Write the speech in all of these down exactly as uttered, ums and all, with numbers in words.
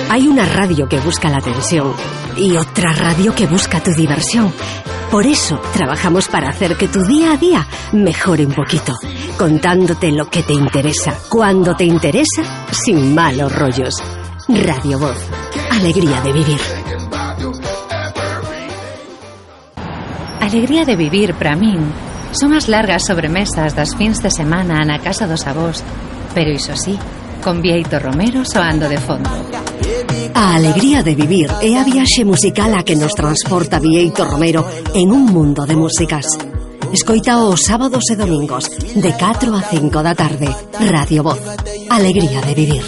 Hay una radio que busca la atención y otra radio que busca tu diversión. Por eso trabajamos para hacer que tu día a día mejore un poquito, contándote lo que te interesa, cuando te interesa, sin malos rollos. Radio Voz, alegría de vivir. Alegría de vivir para min son as largas sobremesas das fins de semana na casa dos avós, pero iso sí, con Bieito Romero soando de fondo. A alegría de vivir é a viaxe musical a que nos transporta Bieito Romero en un mundo de músicas. Escoita os sábados e domingos de catro a cinco da tarde. Radio Voz, alegría de vivir.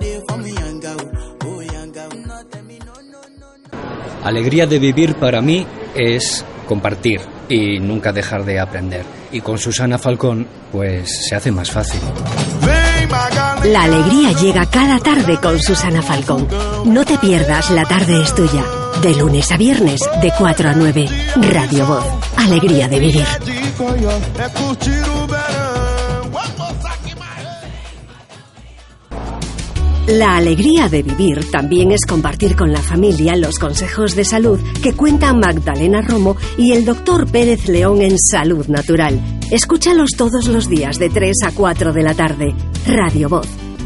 Alegría de vivir para mí es compartir y nunca dejar de aprender. Y con Susana Falcón, pues se hace más fácil. La alegría llega cada tarde con Susana Falcón. No te pierdas La tarde es tuya. De lunes a viernes, de cuatro a nueve. Radio Voz, alegría de vivir. La alegría de vivir también es compartir con la familia los consejos de salud que cuentan Magdalena Romo y el doctor Pérez León en Salud Natural. Escúchalos todos los días de tres a cuatro de la tarde. Radio Voz.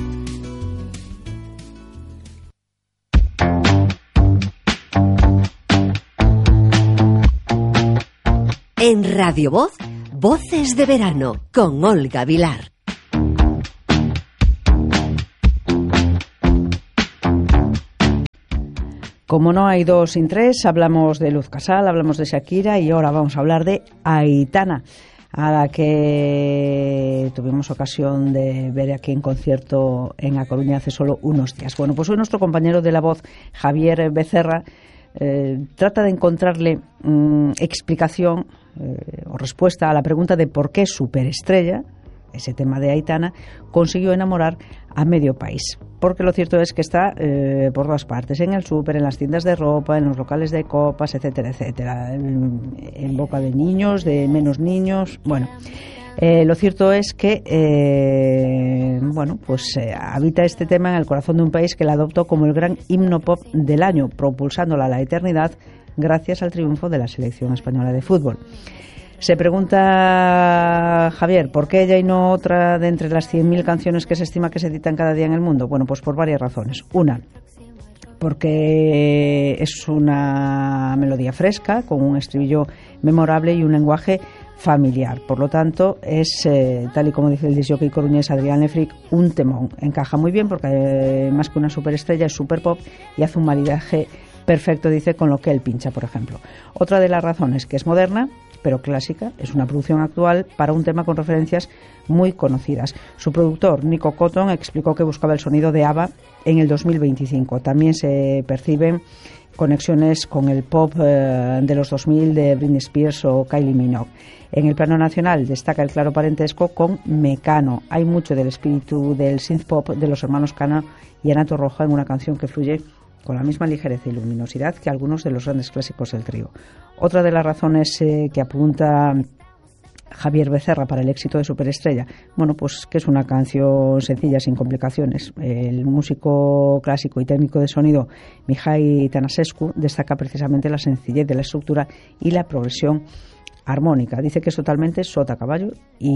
En Radio Voz, Voces de Verano con Olga Vilar. Como no hay dos sin tres, hablamos de Luz Casal, hablamos de Shakira y ahora vamos a hablar de Aitana, a la que tuvimos ocasión de ver aquí en concierto en A Coruña hace solo unos días. Bueno, pues hoy nuestro compañero de La Voz, Javier Becerra, eh, trata de encontrarle mmm, explicación eh, o respuesta a la pregunta de por qué Superestrella, ese tema de Aitana, consiguió enamorar a medio país. Porque lo cierto es que está eh, por todas partes, en el súper, en las tiendas de ropa, en los locales de copas, etcétera, etcétera, en, en boca de niños, de menos niños. Bueno, eh, lo cierto es que eh, bueno, pues eh, habita este tema en el corazón de un país que la adoptó como el gran himno pop del año, propulsándola a la eternidad gracias al triunfo de la selección española de fútbol. Se pregunta Javier, ¿por qué ella y no otra de entre las cien mil canciones que se estima que se editan cada día en el mundo? Bueno, pues por varias razones. Una, porque es una melodía fresca, con un estribillo memorable y un lenguaje familiar. Por lo tanto, es, eh, tal y como dice el disc jockey coruñés Adrián Lefric, un temón. Encaja muy bien porque eh, más que una superestrella es super pop y hace un maridaje perfecto, dice, con lo que él pincha, por ejemplo. Otra de las razones, que es moderna, pero clásica, es una producción actual para un tema con referencias muy conocidas. Su productor, Nico Cotton, explicó que buscaba el sonido de ABBA en el dos mil veinticinco. También se perciben conexiones con el pop eh, de los dos mil de Britney Spears o Kylie Minogue. En el plano nacional destaca el claro parentesco con Mecano. Hay mucho del espíritu del synth pop de los hermanos Cano y Ana Torroja en una canción que fluye con la misma ligereza y luminosidad que algunos de los grandes clásicos del trío. Otra de las razones eh, que apunta Javier Becerra para el éxito de Superestrella, bueno, pues que es una canción sencilla, sin complicaciones. El músico clásico y técnico de sonido Mihai Tănăsescu destaca precisamente la sencillez de la estructura y la progresión armónica. Dice que es totalmente sota, caballo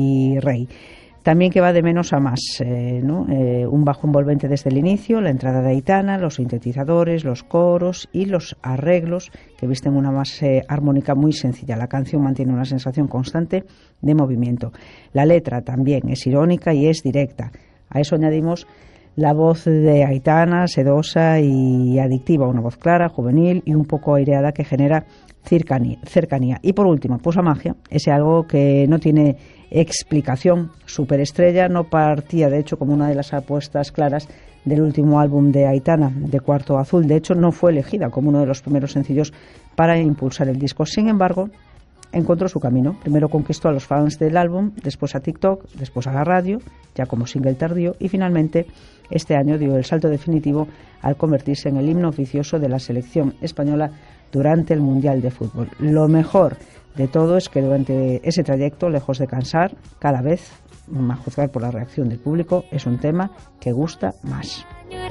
y rey. También que va de menos a más, eh, ¿no? Eh, un bajo envolvente desde el inicio, la entrada de Aitana, los sintetizadores, los coros y los arreglos que visten una base armónica muy sencilla. La canción mantiene una sensación constante de movimiento. La letra también es irónica y es directa. A eso añadimos la voz de Aitana, sedosa y adictiva, una voz clara, juvenil y un poco aireada que genera cercanía. cercanía. Y por último, pues la magia, ese algo que no tiene explicación. Superestrella no partía, de hecho, como una de las apuestas claras del último álbum de Aitana, de Cuarto Azul. De hecho, no fue elegida como uno de los primeros sencillos para impulsar el disco. Sin embargo, encontró su camino. Primero conquistó a los fans del álbum, después a TikTok, después a la radio, ya como single tardío, y finalmente este año dio el salto definitivo al convertirse en el himno oficioso de la selección española durante el Mundial de Fútbol. Lo mejor de todo es que durante ese trayecto, lejos de cansar, cada vez, a juzgar por la reacción del público, es un tema que gusta más.